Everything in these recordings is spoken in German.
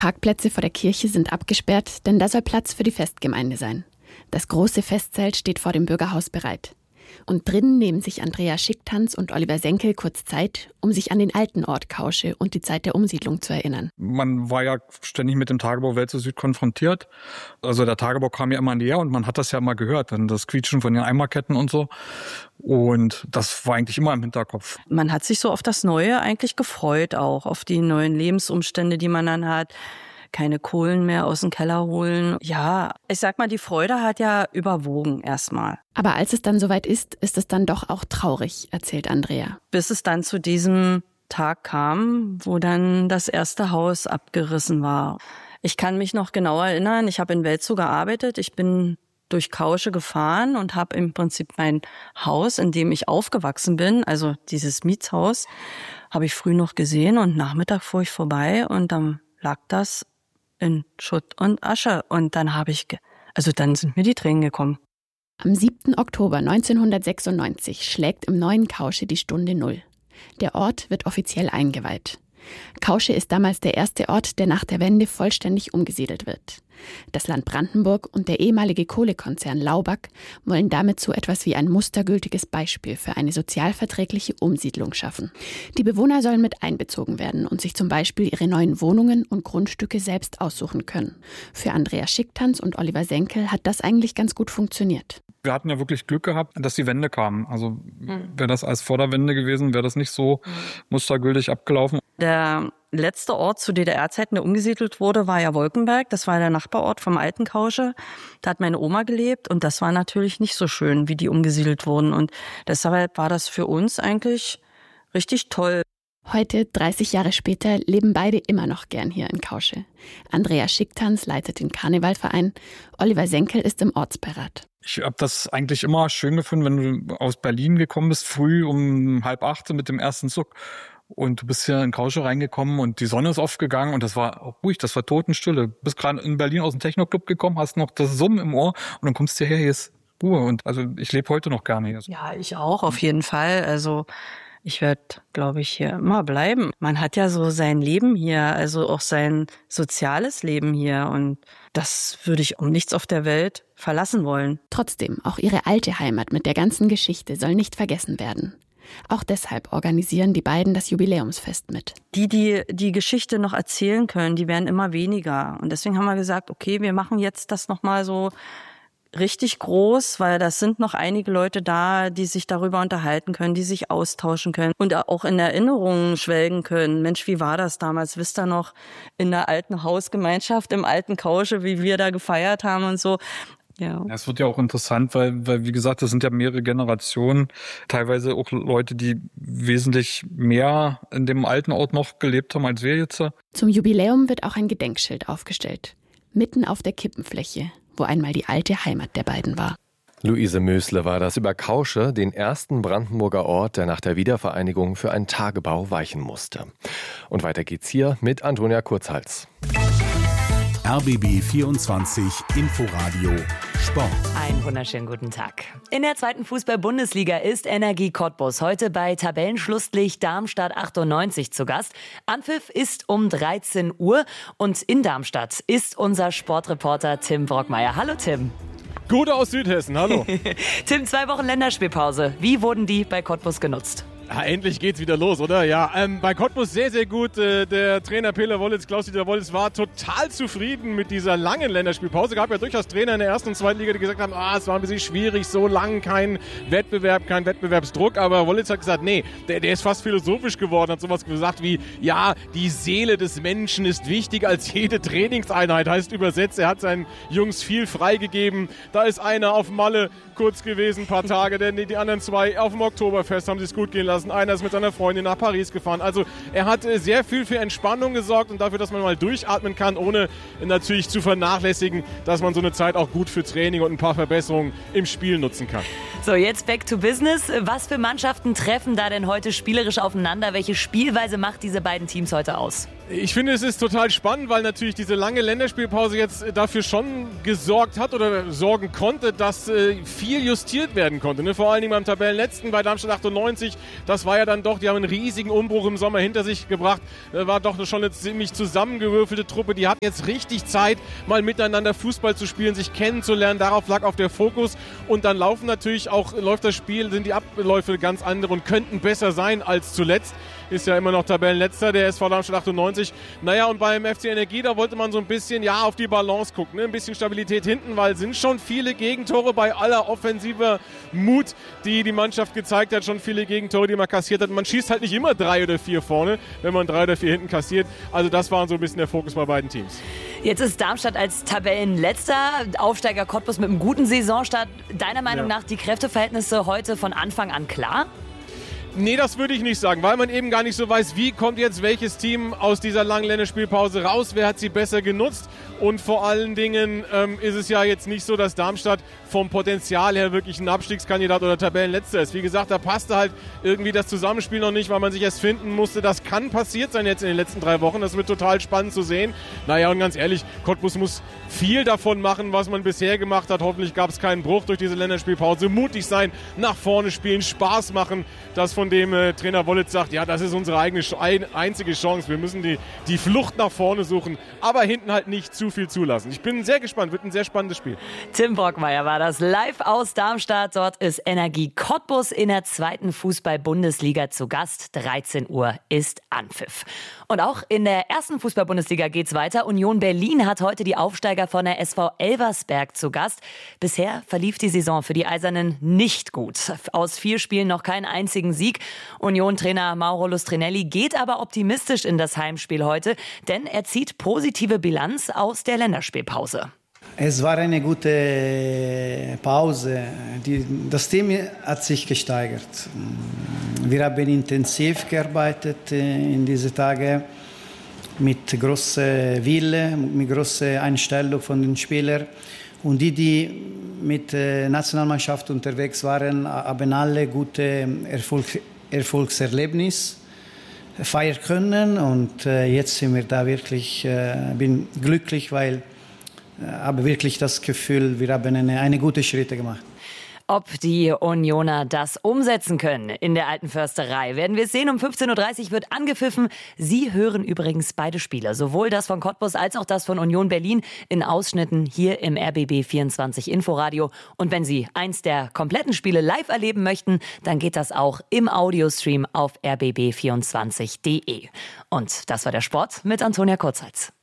Parkplätze vor der Kirche sind abgesperrt, denn da soll Platz für die Festgemeinde sein. Das große Festzelt steht vor dem Bürgerhaus bereit. Und drinnen nehmen sich Andrea Schicktanz und Oliver Senkel kurz Zeit, um sich an den alten Ort Kausche und die Zeit der Umsiedlung zu erinnern. Man war ja ständig mit dem Tagebau Welt zu Süd konfrontiert. Also der Tagebau kam ja immer näher und man hat das ja immer gehört, dann das Quietschen von den Eimerketten und so. Und das war eigentlich immer im Hinterkopf. Man hat sich so auf das Neue eigentlich gefreut auch, auf die neuen Lebensumstände, die man dann hat. Keine Kohlen mehr aus dem Keller holen. Ja, ich sag mal, die Freude hat ja überwogen erstmal. Aber als es dann soweit ist es dann doch auch traurig, erzählt Andrea. Bis es dann zu diesem Tag kam, wo dann das erste Haus abgerissen war. Ich kann mich noch genau erinnern, ich habe in Welzow gearbeitet. Ich bin durch Kausche gefahren und habe im Prinzip mein Haus, in dem ich aufgewachsen bin, also dieses Mietshaus, habe ich früh noch gesehen und Nachmittag fuhr ich vorbei und dann lag das in Schutt und Asche. Und dann dann sind mir die Tränen gekommen. Am 7. Oktober 1996 schlägt im neuen Kausche die Stunde 0. Der Ort wird offiziell eingeweiht. Kausche ist damals der erste Ort, der nach der Wende vollständig umgesiedelt wird. Das Land Brandenburg und der ehemalige Kohlekonzern Laubag wollen damit so etwas wie ein mustergültiges Beispiel für eine sozialverträgliche Umsiedlung schaffen. Die Bewohner sollen mit einbezogen werden und sich zum Beispiel ihre neuen Wohnungen und Grundstücke selbst aussuchen können. Für Andrea Schicktanz und Oliver Senkel hat das eigentlich ganz gut funktioniert. Wir hatten ja wirklich Glück gehabt, dass die Wende kam. Also wäre das als vor der Wende gewesen, wäre das nicht so mustergültig abgelaufen. Der letzte Ort zu DDR-Zeiten, der umgesiedelt wurde, war ja Wolkenberg. Das war der Nachbarort vom alten Kausche. Da hat meine Oma gelebt und das war natürlich nicht so schön, wie die umgesiedelt wurden. Und deshalb war das für uns eigentlich richtig toll. Heute, 30 Jahre später, leben beide immer noch gern hier in Kausche. Andrea Schicktanz leitet den Karnevalverein, Oliver Senkel ist im Ortsbeirat. Ich habe das eigentlich immer schön gefunden, wenn du aus Berlin gekommen bist, früh um 7:30 mit dem ersten Zug. Und du bist hier in Kausche reingekommen und die Sonne ist aufgegangen und das war auch ruhig, das war Totenstille. Du bist gerade in Berlin aus dem Techno-Club gekommen, hast noch das Summen im Ohr und dann kommst du hierher, hier ist Ruhe. Und also ich lebe heute noch gerne hier. Ja, ich auch, auf jeden Fall. Also ich werde, glaube ich, hier immer bleiben. Man hat ja so sein Leben hier, also auch sein soziales Leben hier. Und das würde ich um nichts auf der Welt verlassen wollen. Trotzdem, auch ihre alte Heimat mit der ganzen Geschichte soll nicht vergessen werden. Auch deshalb organisieren die beiden das Jubiläumsfest mit. Die Geschichte noch erzählen können, die werden immer weniger. Und deswegen haben wir gesagt, okay, wir machen jetzt das nochmal so richtig groß, weil das sind noch einige Leute da, die sich darüber unterhalten können, die sich austauschen können und auch in Erinnerungen schwelgen können. Mensch, wie war das damals? Wisst ihr noch, in der alten Hausgemeinschaft, im alten Kausche, wie wir da gefeiert haben und so. Ja. Es wird ja auch interessant, weil wie gesagt, das sind ja mehrere Generationen, teilweise auch Leute, die wesentlich mehr in dem alten Ort noch gelebt haben als wir jetzt. Zum Jubiläum wird auch ein Gedenkschild aufgestellt, mitten auf der Kippenfläche, wo einmal die alte Heimat der beiden war. Luise Mösle war das über Kausche, den ersten Brandenburger Ort, der nach der Wiedervereinigung für einen Tagebau weichen musste. Und weiter geht's hier mit Antonia Kurzhals. RBB 24 Inforadio Sport. Einen wunderschönen guten Tag. In der zweiten Fußball-Bundesliga ist Energie Cottbus heute bei Tabellenschlusslicht Darmstadt 98 zu Gast. Anpfiff ist um 13 Uhr und in Darmstadt ist unser Sportreporter Tim Brockmeier. Hallo Tim. Gute aus Südhessen, hallo. Tim, 2 Wochen Länderspielpause. Wie wurden die bei Cottbus genutzt? Ja, endlich geht's wieder los, oder? Ja, bei Cottbus sehr, sehr gut. Der Trainer Pele Wollitz, Klaus-Dieter Wollitz, war total zufrieden mit dieser langen Länderspielpause. Gab ja durchaus Trainer in der ersten und zweiten Liga, die gesagt haben, es war ein bisschen schwierig, so lang kein Wettbewerb, kein Wettbewerbsdruck. Aber Wollitz hat gesagt, nee, der ist fast philosophisch geworden, hat sowas gesagt wie, ja, die Seele des Menschen ist wichtiger als jede Trainingseinheit, heißt übersetzt. Er hat seinen Jungs viel freigegeben. Da ist einer auf Malle kurz gewesen, ein paar Tage, denn die anderen 2 auf dem Oktoberfest haben sie es gut gehen lassen. Einer ist mit seiner Freundin nach Paris gefahren. Also er hat sehr viel für Entspannung gesorgt und dafür, dass man mal durchatmen kann, ohne natürlich zu vernachlässigen, dass man so eine Zeit auch gut für Training und ein paar Verbesserungen im Spiel nutzen kann. So, jetzt back to business. Was für Mannschaften treffen da denn heute spielerisch aufeinander? Welche Spielweise macht diese beiden Teams heute aus? Ich finde, es ist total spannend, weil natürlich diese lange Länderspielpause jetzt dafür schon gesorgt hat oder sorgen konnte, dass viel justiert werden konnte. Ne? Vor allen Dingen beim Tabellenletzten bei Darmstadt 98. Das war ja dann doch, die haben einen riesigen Umbruch im Sommer hinter sich gebracht. War doch schon eine ziemlich zusammengewürfelte Truppe. Die hatten jetzt richtig Zeit, mal miteinander Fußball zu spielen, sich kennenzulernen. Darauf lag auch der Fokus. Und dann läuft das Spiel, sind die Abläufe ganz andere und könnten besser sein als zuletzt. Ist ja immer noch Tabellenletzter, der SV Darmstadt 98. Naja, und beim FC Energie, da wollte man so ein bisschen auf die Balance gucken. Ne? Ein bisschen Stabilität hinten, weil sind schon viele Gegentore bei aller offensiver Mut, die die Mannschaft gezeigt hat. Schon viele Gegentore, die man kassiert hat. Man schießt halt nicht immer 3 oder 4 vorne, wenn man 3 oder 4 hinten kassiert. Also das war so ein bisschen der Fokus bei beiden Teams. Jetzt ist Darmstadt als Tabellenletzter, Aufsteiger Cottbus mit einem guten Saisonstart. Deiner Meinung nach die Kräfteverhältnisse heute von Anfang an klar? Nee, das würde ich nicht sagen, weil man eben gar nicht so weiß, wie kommt jetzt welches Team aus dieser langen Länderspielpause raus, wer hat sie besser genutzt und vor allen Dingen ist es ja jetzt nicht so, dass Darmstadt vom Potenzial her wirklich ein Abstiegskandidat oder Tabellenletzter ist. Wie gesagt, da passte halt irgendwie das Zusammenspiel noch nicht, weil man sich erst finden musste. Das kann passiert sein jetzt in den letzten 3 Wochen, das wird total spannend zu sehen. Naja, und ganz ehrlich, Cottbus muss viel davon machen, was man bisher gemacht hat. Hoffentlich gab es keinen Bruch durch diese Länderspielpause. Mutig sein, nach vorne spielen, Spaß machen, das von dem Trainer Wollitz sagt, ja, das ist unsere einzige Chance. Wir müssen die Flucht nach vorne suchen, aber hinten halt nicht zu viel zulassen. Ich bin sehr gespannt, wird ein sehr spannendes Spiel. Tim Brockmeier war das live aus Darmstadt. Dort ist Energie Cottbus in der 2. Fußball-Bundesliga zu Gast. 13 Uhr ist Anpfiff. Und auch in der 1. Fußball-Bundesliga geht's weiter. Union Berlin hat heute die Aufsteiger von der SV Elversberg zu Gast. Bisher verlief die Saison für die Eisernen nicht gut. Aus 4 Spielen noch keinen einzigen Sieg. Union-Trainer Mauro Lustrinelli geht aber optimistisch in das Heimspiel heute, denn er zieht positive Bilanz aus der Länderspielpause. Es war eine gute Pause. Das Team hat sich gesteigert. Wir haben intensiv gearbeitet in diesen Tagen mit großer Wille, mit großer Einstellung von den Spielern. Und die mit der Nationalmannschaft unterwegs waren, haben alle gute Erfolgserlebnisse feiern können. Und jetzt sind wir da wirklich, bin glücklich, weil habe wirklich das Gefühl, wir haben eine gute Schritte gemacht. Ob die Unioner das umsetzen können in der Alten Försterei, werden wir sehen. Um 15.30 Uhr wird angepfiffen. Sie hören übrigens beide Spiele, sowohl das von Cottbus als auch das von Union Berlin in Ausschnitten hier im RBB 24 Inforadio. Und wenn Sie eins der kompletten Spiele live erleben möchten, dann geht das auch im Audiostream auf rbb24.de. Und das war der Sport mit Antonia Kurzheitz.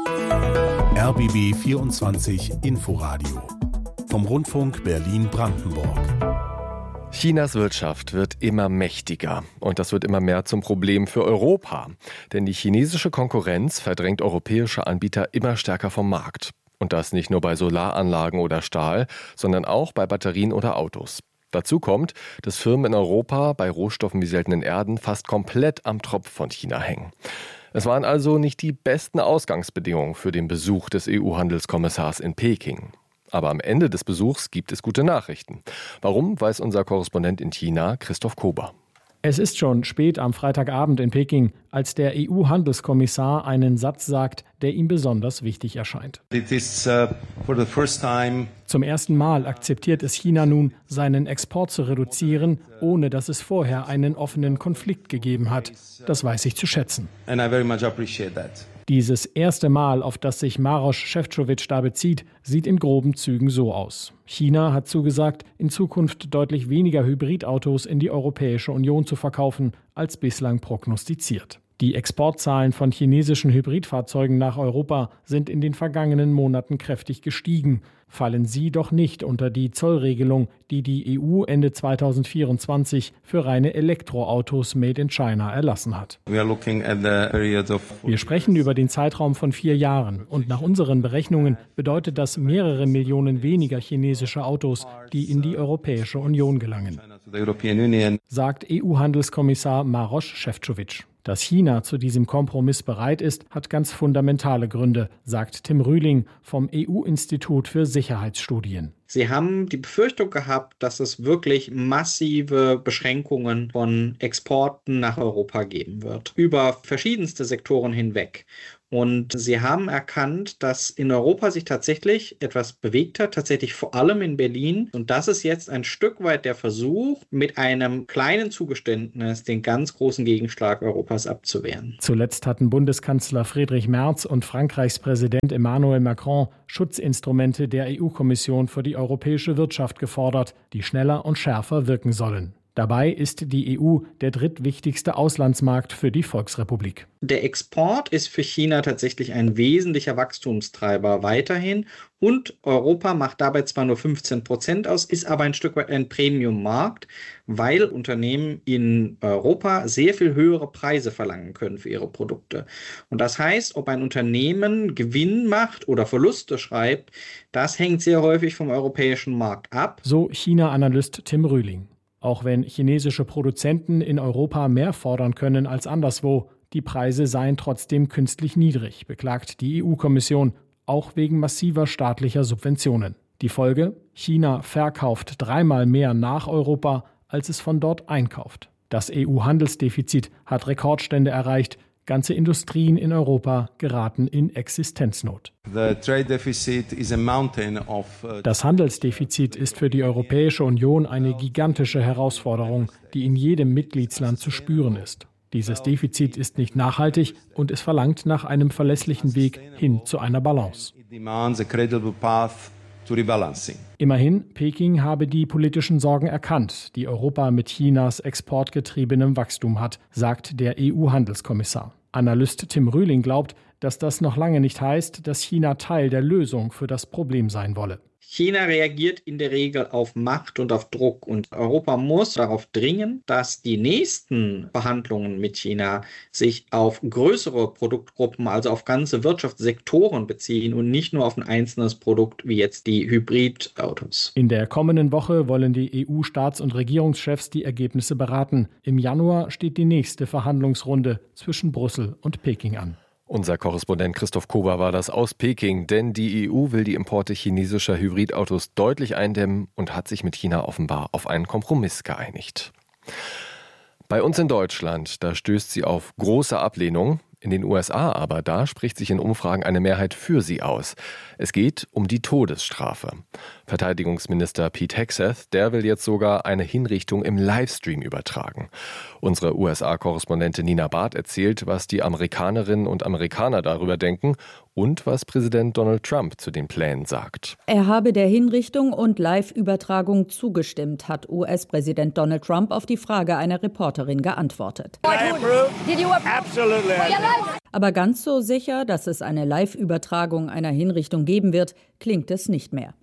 RBB 24 Inforadio vom Rundfunk Berlin-Brandenburg. Chinas Wirtschaft wird immer mächtiger und das wird immer mehr zum Problem für Europa. Denn die chinesische Konkurrenz verdrängt europäische Anbieter immer stärker vom Markt. Und das nicht nur bei Solaranlagen oder Stahl, sondern auch bei Batterien oder Autos. Dazu kommt, dass Firmen in Europa bei Rohstoffen wie seltenen Erden fast komplett am Tropf von China hängen. Es waren also nicht die besten Ausgangsbedingungen für den Besuch des EU-Handelskommissars in Peking. Aber am Ende des Besuchs gibt es gute Nachrichten. Warum, weiß unser Korrespondent in China, Christoph Kober. Es ist schon spät am Freitagabend in Peking, als der EU-Handelskommissar einen Satz sagt, der ihm besonders wichtig erscheint. Zum ersten Mal akzeptiert es China nun, seinen Export zu reduzieren, ohne dass es vorher einen offenen Konflikt gegeben hat. Das weiß ich zu schätzen. Dieses erste Mal, auf das sich Maroš Šefčovič da bezieht, sieht in groben Zügen so aus. China hat zugesagt, in Zukunft deutlich weniger Hybridautos in die Europäische Union zu verkaufen, als bislang prognostiziert. Die Exportzahlen von chinesischen Hybridfahrzeugen nach Europa sind in den vergangenen Monaten kräftig gestiegen. Fallen sie doch nicht unter die Zollregelung, die die EU Ende 2024 für reine Elektroautos made in China erlassen hat. Wir sprechen über den Zeitraum von 4 Jahren und nach unseren Berechnungen bedeutet das mehrere Millionen weniger chinesische Autos, die in die Europäische Union gelangen, sagt EU-Handelskommissar Maroš Šefčovič. Dass China zu diesem Kompromiss bereit ist, hat ganz fundamentale Gründe, sagt Tim Rühling vom EU-Institut für Sicherheitsstudien. Sie haben die Befürchtung gehabt, dass es wirklich massive Beschränkungen von Exporten nach Europa geben wird, über verschiedenste Sektoren hinweg. Und sie haben erkannt, dass in Europa sich tatsächlich etwas bewegt hat, tatsächlich vor allem in Berlin. Und das ist jetzt ein Stück weit der Versuch, mit einem kleinen Zugeständnis den ganz großen Gegenschlag Europas abzuwehren. Zuletzt hatten Bundeskanzler Friedrich Merz und Frankreichs Präsident Emmanuel Macron Schutzinstrumente der EU-Kommission für die europäische Wirtschaft gefordert, die schneller und schärfer wirken sollen. Dabei ist die EU der drittwichtigste Auslandsmarkt für die Volksrepublik. Der Export ist für China tatsächlich ein wesentlicher Wachstumstreiber weiterhin. Und Europa macht dabei zwar nur 15% aus, ist aber ein Stück weit ein Premium-Markt, weil Unternehmen in Europa sehr viel höhere Preise verlangen können für ihre Produkte. Und das heißt, ob ein Unternehmen Gewinn macht oder Verluste schreibt, das hängt sehr häufig vom europäischen Markt ab. So China-Analyst Tim Rühling. Auch wenn chinesische Produzenten in Europa mehr fordern können als anderswo, die Preise seien trotzdem künstlich niedrig, beklagt die EU-Kommission, auch wegen massiver staatlicher Subventionen. Die Folge? China verkauft 3-mal mehr nach Europa, als es von dort einkauft. Das EU-Handelsdefizit hat Rekordstände erreicht. Ganze Industrien in Europa geraten in Existenznot. Das Handelsdefizit ist für die Europäische Union eine gigantische Herausforderung, die in jedem Mitgliedsland zu spüren ist. Dieses Defizit ist nicht nachhaltig und es verlangt nach einem verlässlichen Weg hin zu einer Balance. Immerhin, Peking habe die politischen Sorgen erkannt, die Europa mit Chinas exportgetriebenem Wachstum hat, sagt der EU-Handelskommissar. Analyst Tim Rühling glaubt, dass das noch lange nicht heißt, dass China Teil der Lösung für das Problem sein wolle. China reagiert in der Regel auf Macht und auf Druck und Europa muss darauf dringen, dass die nächsten Verhandlungen mit China sich auf größere Produktgruppen, also auf ganze Wirtschaftssektoren beziehen und nicht nur auf ein einzelnes Produkt wie jetzt die Hybridautos. In der kommenden Woche wollen die EU-Staats- und Regierungschefs die Ergebnisse beraten. Im Januar steht die nächste Verhandlungsrunde zwischen Brüssel und Peking an. Unser Korrespondent Christoph Kober war das aus Peking, denn die EU will die Importe chinesischer Hybridautos deutlich eindämmen und hat sich mit China offenbar auf einen Kompromiss geeinigt. Bei uns in Deutschland, da stößt sie auf große Ablehnung. In den USA aber, da spricht sich in Umfragen eine Mehrheit für sie aus. Es geht um die Todesstrafe. Verteidigungsminister Pete Hegseth, der will jetzt sogar eine Hinrichtung im Livestream übertragen. Unsere USA-Korrespondentin Nina Barth erzählt, was die Amerikanerinnen und Amerikaner darüber denken und was Präsident Donald Trump zu den Plänen sagt. Er habe der Hinrichtung und Live-Übertragung zugestimmt, hat US-Präsident Donald Trump auf die Frage einer Reporterin geantwortet. Aber ganz so sicher, dass es eine Live-Übertragung einer Hinrichtung geben wird, klingt es nicht mehr.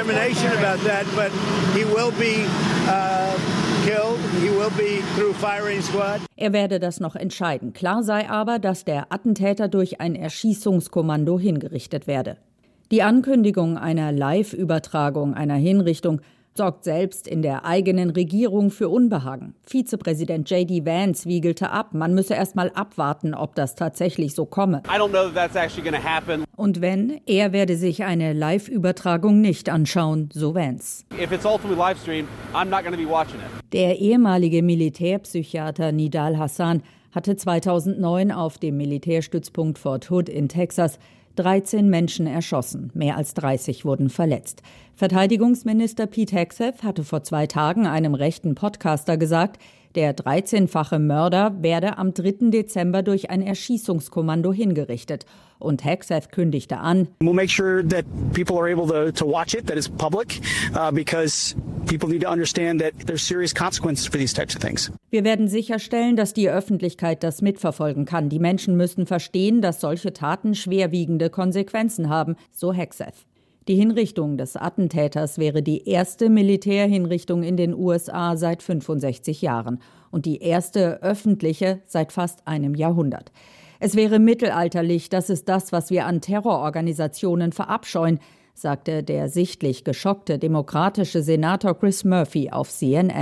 Er werde das noch entscheiden. Klar sei aber, dass der Attentäter durch ein Erschießungskommando hingerichtet werde. Die Ankündigung einer Live-Übertragung einer Hinrichtung sorgt selbst in der eigenen Regierung für Unbehagen. Vizepräsident J.D. Vance wiegelte ab, man müsse erst mal abwarten, ob das tatsächlich so komme. Und wenn, er werde sich eine Live-Übertragung nicht anschauen, so Vance. Der ehemalige Militärpsychiater Nidal Hasan hatte 2009 auf dem Militärstützpunkt Fort Hood in Texas 13 Menschen erschossen, mehr als 30 wurden verletzt. Verteidigungsminister Pete Hegseth hatte vor 2 Tagen einem rechten Podcaster gesagt, der 13-fache Mörder werde am 3. Dezember durch ein Erschießungskommando hingerichtet. Und Hegseth kündigte an, We'll make sure that people are able to watch it, that it's public, because people need to understand that there's serious consequences for these types of things. Wir werden sicherstellen, dass die Öffentlichkeit das mitverfolgen kann. Die Menschen müssen verstehen, dass solche Taten schwerwiegende Konsequenzen haben, so Hegseth. Die Hinrichtung des Attentäters wäre die erste Militärhinrichtung in den USA seit 65 Jahren und die erste öffentliche seit fast einem Jahrhundert. Es wäre mittelalterlich, das ist das, was wir an Terrororganisationen verabscheuen, sagte der sichtlich geschockte demokratische Senator Chris Murphy auf CNN.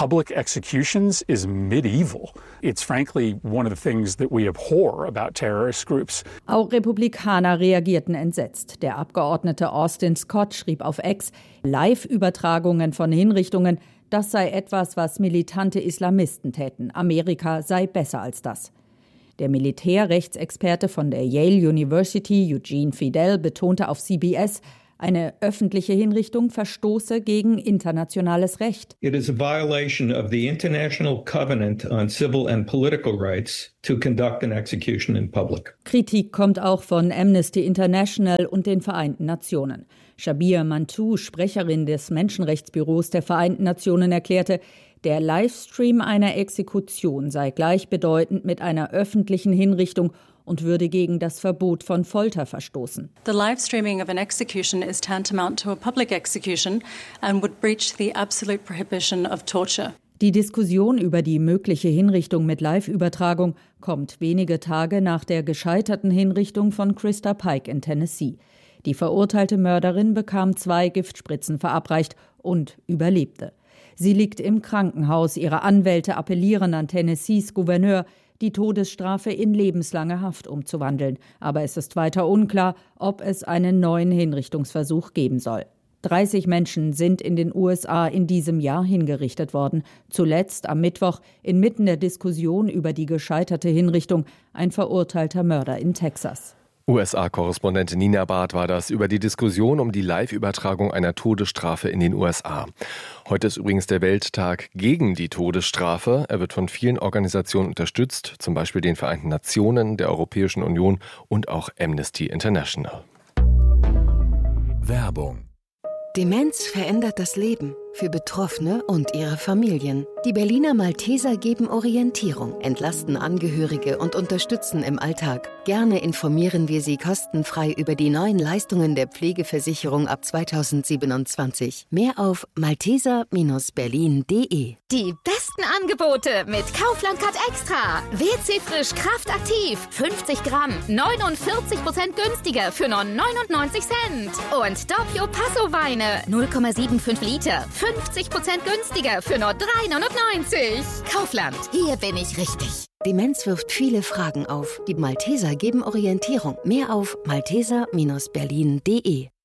public executions is medieval. It's frankly one of the things that we abhor about terrorist groups. Auch Republikaner reagierten entsetzt. Der Abgeordnete Austin Scott schrieb auf X, Live-Übertragungen von Hinrichtungen, das sei etwas, was militante Islamisten täten. Amerika sei besser als das. Der Militärrechtsexperte von der Yale University, Eugene Fidel, betonte auf CBS, eine öffentliche Hinrichtung verstoße gegen internationales Recht. It is a violation of the International Covenant on Civil and Political Rights to conduct an execution in public. Kritik kommt auch von Amnesty International und den Vereinten Nationen. Shabir Mantou, Sprecherin des Menschenrechtsbüros der Vereinten Nationen, erklärte, der Livestream einer Exekution sei gleichbedeutend mit einer öffentlichen Hinrichtung und würde gegen das Verbot von Folter verstoßen. The live streaming of an execution is tantamount to a public execution and would breach the absolute prohibition of torture. Die Diskussion über die mögliche Hinrichtung mit Live-Übertragung kommt wenige Tage nach der gescheiterten Hinrichtung von Krista Pike in Tennessee. Die verurteilte Mörderin bekam 2 Giftspritzen verabreicht und überlebte. Sie liegt im Krankenhaus. Ihre Anwälte appellieren an Tennessees Gouverneur, die Todesstrafe in lebenslange Haft umzuwandeln. Aber es ist weiter unklar, ob es einen neuen Hinrichtungsversuch geben soll. 30 Menschen sind in den USA in diesem Jahr hingerichtet worden. Zuletzt am Mittwoch, inmitten der Diskussion über die gescheiterte Hinrichtung, ein verurteilter Mörder in Texas. USA-Korrespondentin Nina Barth war das über die Diskussion um die Live-Übertragung einer Todesstrafe in den USA. Heute ist übrigens der Welttag gegen die Todesstrafe. Er wird von vielen Organisationen unterstützt, zum Beispiel den Vereinten Nationen, der Europäischen Union und auch Amnesty International. Werbung. Demenz verändert das Leben für Betroffene und ihre Familien. Die Berliner Malteser geben Orientierung, entlasten Angehörige und unterstützen im Alltag. Gerne informieren wir Sie kostenfrei über die neuen Leistungen der Pflegeversicherung ab 2027. Mehr auf malteser-berlin.de. Die besten Angebote mit Kaufland Card Extra. WC Frisch Kraftaktiv, 50 Gramm, 49% günstiger für nur 99 Cent. Und Doppio Passo Weine, 0,75 Liter, 50% günstiger für nur 3,99. Kaufland, hier bin ich richtig. Demenz wirft viele Fragen auf. Die Malteser geben Orientierung. Mehr auf malteser-berlin.de.